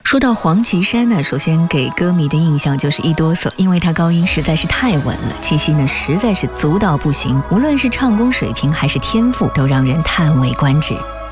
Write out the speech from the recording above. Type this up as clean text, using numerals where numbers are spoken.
说到黄绮珊呢，首先给歌迷的印象就是一哆嗦，因为她高音实在是太稳了，气息呢实在是足到不行，无论是唱功水平还是天赋，都让人叹为观止。